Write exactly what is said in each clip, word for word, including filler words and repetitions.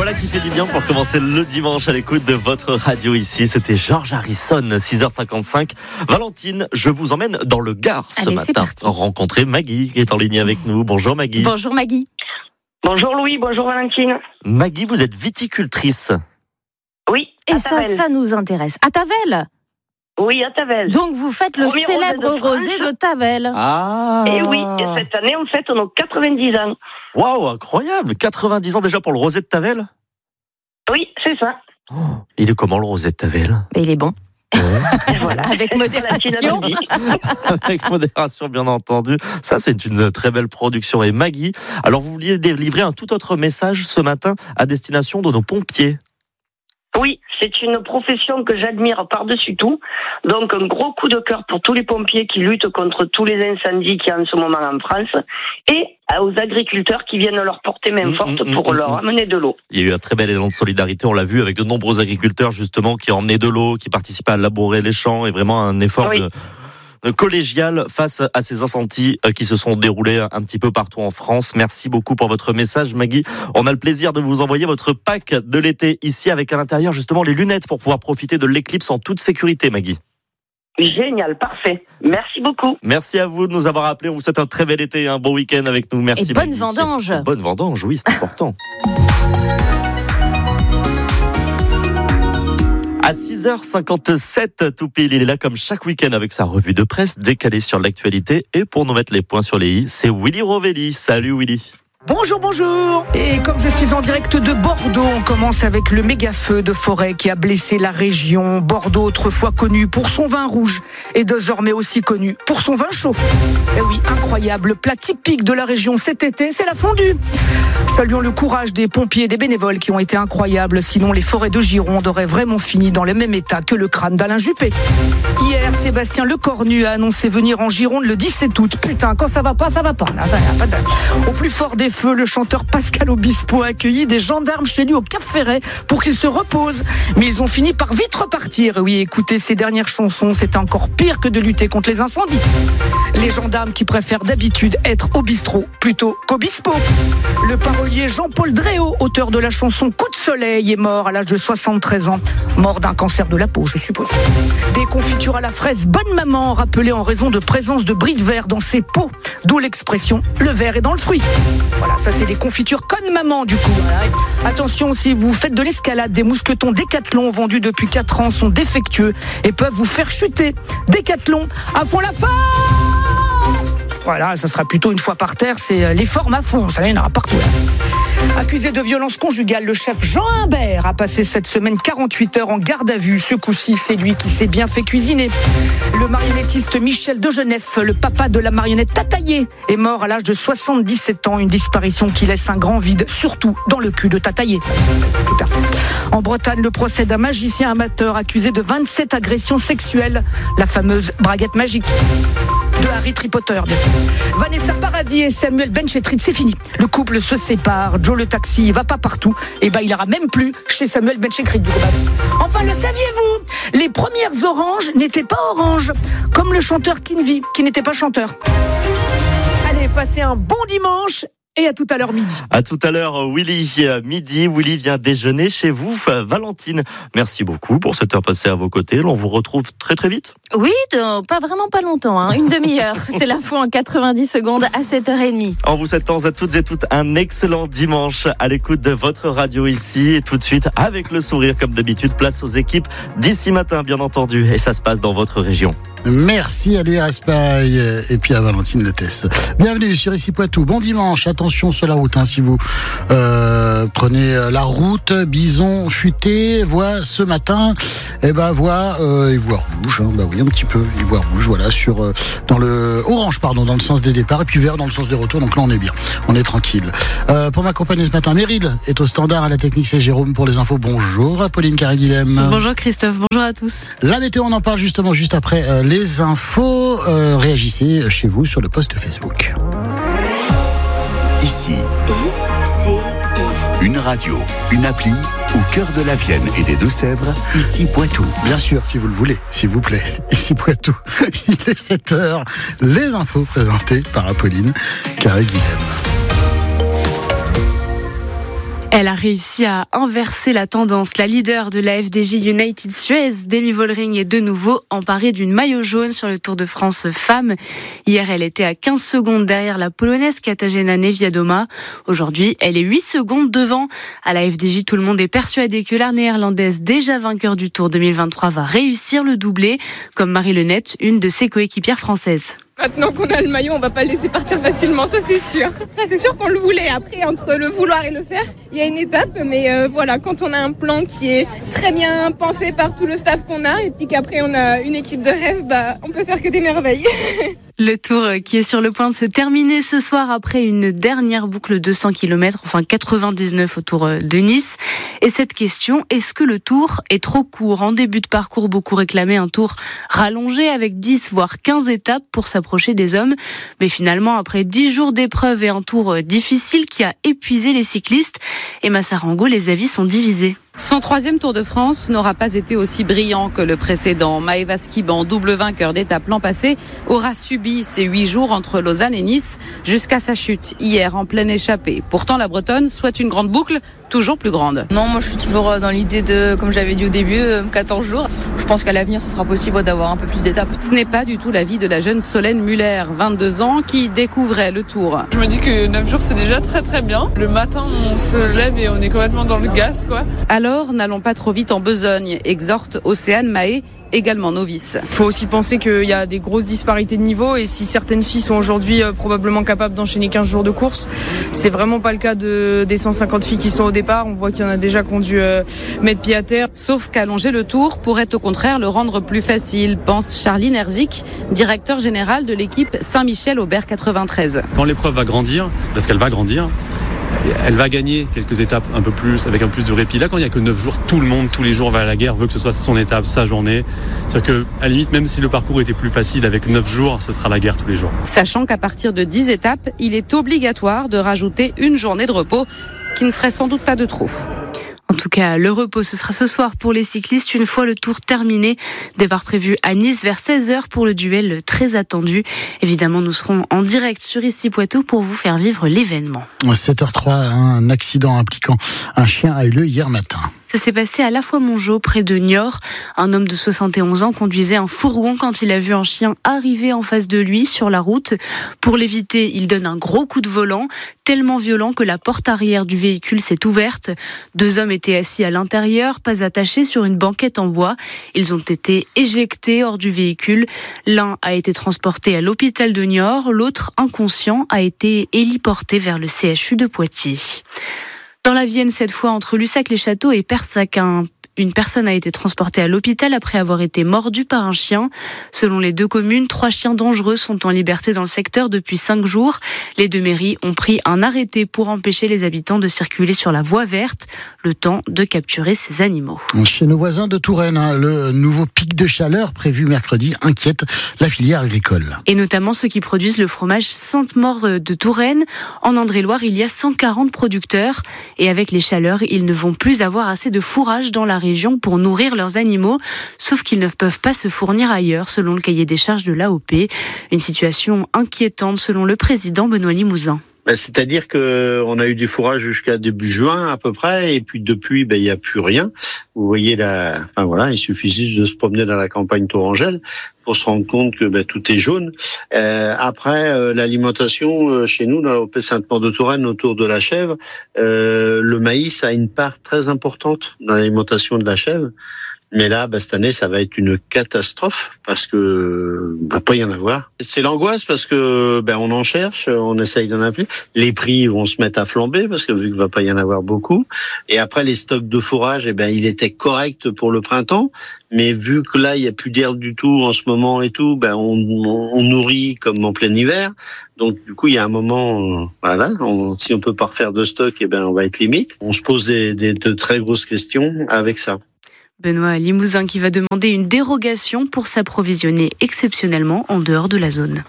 Voilà qui fait du bien pour commencer le dimanche à l'écoute de votre radio ici. C'était George Harrison, six heures cinquante-cinq. Valentine, je vous emmène dans le Gard ce Allez, matin. Rencontrer Maggie qui est en ligne avec nous. Bonjour Maggie. Bonjour Maggie. Bonjour Louis, bonjour Valentine. Maggie, vous êtes viticultrice. Oui, Et à ça, Tavel. ça nous intéresse. À Tavel. Oui, à Tavel. Donc vous faites le Premier célèbre rosé de France. rosé de Tavel. Ah. Et oui, et cette année on fête nos quatre-vingt-dix ans. Waouh, incroyable. quatre-vingt-dix ans déjà pour le rosé de Tavel. Oui, c'est ça. Oh, il est comment le rosé de Tavel? Mais il est bon. Et voilà. Avec modération. Valentine a dit. Avec modération, bien entendu. Ça, c'est une très belle production. Et Maggie, alors vous vouliez délivrer un tout autre message ce matin à destination de nos pompiers. Oui, c'est une profession que j'admire par-dessus tout. Donc un gros coup de cœur pour tous les pompiers qui luttent contre tous les incendies qu'il y a en ce moment en France et aux agriculteurs qui viennent leur porter main forte mmh, pour mmh, leur mmh. amener de l'eau. Il y a eu un très bel élan de solidarité, on l'a vu avec de nombreux agriculteurs justement qui ont emmené de l'eau, qui participaient à labourer les champs et vraiment un effort Oui. de, de collégial face à ces incendies qui se sont déroulés un petit peu partout en France. Merci beaucoup pour votre message Maggie. On a le plaisir de vous envoyer votre pack de l'été ici avec à l'intérieur justement les lunettes pour pouvoir profiter de l'éclipse en toute sécurité Maggie. Génial, parfait. Merci beaucoup. Merci à vous de nous avoir appelés. On vous souhaite un très bel été et un bon week-end avec nous. Merci Et bonne Maggie. vendange. Bonne vendange, oui, c'est important. À six heures cinquante-sept, tout pile, il est là comme chaque week-end avec sa revue de presse décalée sur l'actualité. Et pour nous mettre les points sur les i, c'est Willy Rovelli. Salut Willy. Bonjour, bonjour. Et comme je suis en direct de Bordeaux, on commence avec le méga feu de forêt qui a blessé la région. Bordeaux, autrefois connu pour son vin rouge, est désormais aussi connu pour son vin chaud. Et oui, incroyable, le plat typique de la région cet été, c'est la fondue. Saluons le courage des pompiers et des bénévoles qui ont été incroyables, sinon les forêts de Gironde auraient vraiment fini dans le même état que le crâne d'Alain Juppé. Hier, Sébastien Lecornu a annoncé venir en Gironde le dix-sept août. Putain, quand ça va pas, ça va pas. Au plus fort des feux, le chanteur Pascal Obispo a accueilli des gendarmes chez lui au Cap Ferret pour qu'ils se reposent. Mais ils ont fini par vite repartir. Oui, écoutez ses dernières chansons, c'est encore pire que de lutter contre les incendies. Les gendarmes qui préfèrent d'habitude être au bistrot plutôt qu'Obispo. Le parolier Jean-Paul Dréau, auteur de la chanson Coup de soleil, est mort à l'âge de soixante-treize ans. Mort d'un cancer de la peau, je suppose. Des confitures à la fraise Bonne Maman, rappelées en raison de présence de bris de verre dans ses pots. D'où l'expression « le verre est dans le fruit ». Voilà, ça c'est des confitures comme maman du coup. Voilà. Attention, si vous faites de l'escalade, des mousquetons Décathlon vendus depuis quatre ans sont défectueux et peuvent vous faire chuter. Décathlon, à fond la forme. Voilà, ça sera plutôt une fois par terre, c'est les formes à fond, ça il y en aura partout. Là. Accusé de violence conjugale, le chef Jean Humbert a passé cette semaine quarante-huit heures en garde à vue. Ce coup-ci, c'est lui qui s'est bien fait cuisiner. Le marionnettiste Michel Degenef, le papa de la marionnette Tataillé, est mort à l'âge de soixante-dix-sept ans. Une disparition qui laisse un grand vide, surtout dans le cul de Tataillé. En Bretagne, le procès d'un magicien amateur accusé de vingt-sept agressions sexuelles, la fameuse braguette magique. De Harry Potter, bien sûr. Vanessa Paradis et Samuel Benchetrit, c'est fini. Le couple se sépare. Joe le taxi, il va pas partout. Et ben, il ira même plus chez Samuel Benchetrit. Enfin, le saviez-vous? Les premières oranges n'étaient pas oranges, comme le chanteur Kinvi, qui n'était pas chanteur. Allez, passez un bon dimanche. Et à tout à l'heure midi. À tout à l'heure, Willy, midi. Willy vient déjeuner chez vous, Valentine. Merci beaucoup pour cette heure passée à vos côtés. On vous retrouve très très vite. Oui, de, pas vraiment pas longtemps, hein, une demi-heure. C'est l'info en quatre-vingt-dix secondes à sept heures trente. En vous souhaitant à toutes et toutes un excellent dimanche à l'écoute de votre radio ici. Et tout de suite, avec le sourire comme d'habitude, place aux équipes d'ici matin, bien entendu. Et ça se passe dans votre région. Merci à l'U R S P A I et puis à Valentine Le Test. Bienvenue sur Ici Poitou. Bon dimanche. Attention sur la route, hein, si vous euh, prenez la route. Bison futé, voie ce matin. Eh ben voie euh, et voie rouge. Hein, bah oui, un petit peu. Et voie rouge, voilà, sur euh, dans le orange, pardon, dans le sens des départs et puis vert dans le sens des retours. Donc là, on est bien, on est tranquille. Euh, pour m'accompagner ce matin, Meryl est au standard à la technique. C'est Jérôme pour les infos. Bonjour, Pauline Carré-Guilhem. Bonjour Christophe. Bonjour à tous. La météo, on en parle justement juste après. Euh, les infos, euh, réagissez chez vous sur le post Facebook. Ici, une radio, une appli au cœur de la Vienne et des Deux-Sèvres, Ici Poitou. Bien sûr, si vous le voulez, s'il vous plaît. Ici Poitou, il est sept heures. Les infos présentées par Apolline Carré-Guilhem. Elle a réussi à inverser la tendance. La leader de la F D J United Suez, Demi Vollering, est de nouveau emparée d'une maillot jaune sur le Tour de France femmes. Hier, elle était à quinze secondes derrière la Polonaise Katarzyna Niewiadoma. Aujourd'hui, elle est huit secondes devant. À la F D J, tout le monde est persuadé que la Néerlandaise, déjà vainqueur du Tour deux mille vingt-trois, va réussir le doublé, comme Marie Lenette, une de ses coéquipières françaises. Maintenant qu'on a le maillot, on va pas le laisser partir facilement, ça c'est sûr. Ça c'est sûr qu'on le voulait. Après, entre le vouloir et le faire, il y a une étape. Mais euh, voilà, quand on a un plan qui est très bien pensé par tout le staff qu'on a, et puis qu'après on a une équipe de rêve, bah, on peut faire que des merveilles. Le Tour qui est sur le point de se terminer ce soir après une dernière boucle de cent kilomètres, enfin quatre-vingt-dix-neuf autour de Nice. Et cette question, est-ce que le Tour est trop court ? En début de parcours, beaucoup réclamaient un Tour rallongé avec dix voire quinze étapes pour s'approcher des hommes. Mais finalement, après dix jours d'épreuve et un Tour difficile qui a épuisé les cyclistes, Emma Sarango, les avis sont divisés. Son troisième Tour de France n'aura pas été aussi brillant que le précédent. Maëva Skiban, double vainqueur d'étape l'an passé, aura subi ces huit jours entre Lausanne et Nice jusqu'à sa chute hier en pleine échappée. Pourtant, la Bretonne souhaite une grande boucle, toujours plus grande. Non, moi je suis toujours dans l'idée de, comme j'avais dit au début, quatorze jours. Je pense qu'à l'avenir, ce sera possible d'avoir un peu plus d'étapes. Ce n'est pas du tout l'avis de la jeune Solène Muller, vingt-deux ans, qui découvrait le Tour. Je me dis que neuf jours, c'est déjà très très bien. Le matin, on se lève et on est complètement dans le gaz, quoi. Alors, Alors, n'allons pas trop vite en besogne, exhorte Océane Mahé, également novice. Il faut aussi penser qu'il y a des grosses disparités de niveau et si certaines filles sont aujourd'hui euh, probablement capables d'enchaîner quinze jours de course, c'est vraiment pas le cas de, des cent cinquante filles qui sont au départ. On voit qu'il y en a déjà qui ont dû euh, mettre pied à terre. Sauf qu'allonger le Tour pourrait au contraire le rendre plus facile, pense Charline Herzik, directeur général de l'équipe Saint-Michel-Aubert quatre-vingt-treize. Quand l'épreuve va grandir, parce qu'elle va grandir, elle va gagner quelques étapes un peu plus, avec un plus de répit. Là, quand il n'y a que neuf jours, tout le monde, tous les jours va à la guerre, veut que ce soit son étape, sa journée. C'est-à-dire qu'à la limite, même si le parcours était plus facile, avec neuf jours, ce sera la guerre tous les jours. Sachant qu'à partir de dix étapes, il est obligatoire de rajouter une journée de repos, qui ne serait sans doute pas de trop. En tout cas, le repos, ce sera ce soir pour les cyclistes. Une fois le Tour terminé, départ prévu à Nice vers seize heures pour le duel très attendu. Évidemment, nous serons en direct sur Ici Poitou pour vous faire vivre l'événement. sept heures trois, un accident impliquant un chien a eu lieu hier matin. Ça s'est passé à La Fois-Mongeau, près de Niort. Un homme de soixante et onze ans conduisait un fourgon quand il a vu un chien arriver en face de lui sur la route. Pour l'éviter, il donne un gros coup de volant, tellement violent que la porte arrière du véhicule s'est ouverte. Deux hommes étaient assis à l'intérieur, pas attachés sur une banquette en bois. Ils ont été éjectés hors du véhicule. L'un a été transporté à l'hôpital de Niort, l'autre, inconscient, a été héliporté vers le C H U de Poitiers. Dans la Vienne, cette fois, entre Lussac-les-Châteaux et Persac, un Une personne a été transportée à l'hôpital après avoir été mordue par un chien. Selon les deux communes, trois chiens dangereux sont en liberté dans le secteur depuis cinq jours. Les deux mairies ont pris un arrêté pour empêcher les habitants de circuler sur la voie verte, le temps de capturer ces animaux. Chez nos voisins de Touraine, le nouveau pic de chaleur prévu mercredi inquiète la filière agricole. Et notamment ceux qui produisent le fromage Sainte-Maure de Touraine. En Indre-et-Loire, il y a cent quarante producteurs. Et avec les chaleurs, ils ne vont plus avoir assez de fourrage dans la région pour nourrir leurs animaux, sauf qu'ils ne peuvent pas se fournir ailleurs, selon le cahier des charges de l'A O P. Une situation inquiétante, selon le président Benoît Limousin. C'est-à-dire que on a eu des fourrages jusqu'à début juin à peu près, et puis depuis, ben il y a plus rien. Vous voyez là, enfin voilà, il suffit juste de se promener dans la campagne tourangelle pour se rendre compte que ben, tout est jaune. Euh, après euh, l'alimentation euh, chez nous dans l'A O P Sainte-Maure de Touraine autour de la chèvre, euh, le maïs a une part très importante dans l'alimentation de la chèvre. Mais là, bah, cette année, ça va être une catastrophe parce que va pas y en avoir. C'est l'angoisse parce que ben on en cherche, on essaye d'en appeler. Les prix vont se mettre à flamber parce que vu qu'il va pas y en avoir beaucoup. Et après, les stocks de fourrage, eh ben il était correct pour le printemps, mais vu que là il y a plus d'herbe du tout en ce moment et tout, ben on, on, on nourrit comme en plein hiver. Donc du coup, il y a un moment, euh, voilà, on, si on peut pas refaire de stock, eh ben on va être limite. On se pose des, des de très grosses questions avec ça. Benoît Limousin qui va demander une dérogation pour s'approvisionner exceptionnellement en dehors de la zone.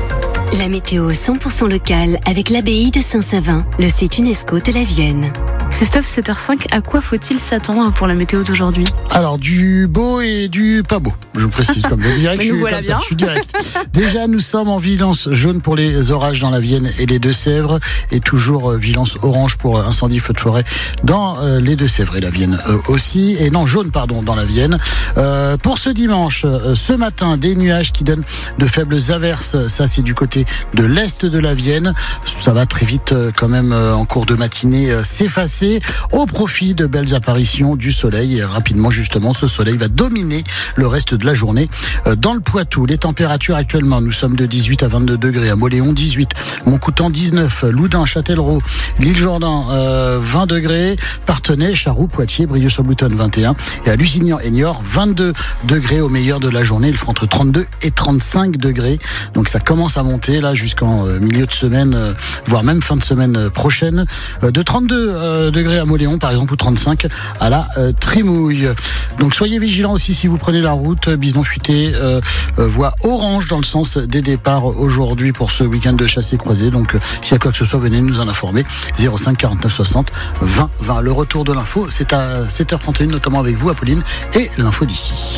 La météo cent pour cent locale avec l'abbaye de Saint-Savin, le site UNESCO de la Vienne. Christophe, sept heures cinq, à quoi faut-il s'attendre pour la météo d'aujourd'hui ? Alors, du beau et du pas beau, je précise comme le direct, je suis, voilà comme bien. ça, je suis direct. Déjà, nous sommes en vigilance jaune pour les orages dans la Vienne et les Deux-Sèvres, et toujours euh, vigilance orange pour euh, incendie, feu de forêt dans euh, les Deux-Sèvres et la Vienne euh, aussi, et non, jaune, pardon, dans la Vienne. Euh, pour ce dimanche, euh, ce matin, des nuages qui donnent de faibles averses, ça c'est du côté de l'est de la Vienne. Ça va très vite euh, quand même euh, en cours de matinée euh, s'effacer au profit de belles apparitions du soleil, et rapidement justement ce soleil va dominer le reste de la journée euh, dans le Poitou. Les températures actuellement, nous sommes de dix-huit à vingt-deux degrés à Moléon, dix-huit, Montcoutan dix-neuf, Loudun, Châtellerault, l'île Jourdain euh, vingt degrés, Parthenay, Charroux, Poitiers, Brieux-sur-Boutonne vingt et un, et à Lusignan et Niort vingt-deux degrés au meilleur de la journée. Il fera entre trente-deux et trente-cinq degrés, donc ça commence à monter là jusqu'en euh, milieu de semaine, euh, voire même fin de semaine euh, prochaine, euh, de trente-deux euh, degrés à Moléon par exemple, ou trente-cinq à la euh, Trimouille. Donc soyez vigilants aussi si vous prenez la route. Bison futé, euh, euh, voie orange dans le sens des départs aujourd'hui pour ce week-end de chassé croisé. Donc euh, s'il y a quoi que ce soit, venez nous en informer. zéro cinq quarante-neuf soixante vingt vingt. Le retour de l'info, c'est à sept heures trente et une, notamment avec vous Apolline, et l'info d'ici.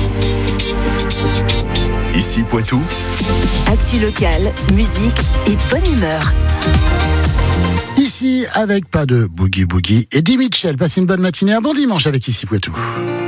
Ici Poitou. Actu locale, musique et bonne humeur. Ici avec pas de boogie boogie. Eddie Mitchell, passez une bonne matinée, un bon dimanche avec Ici Poitou.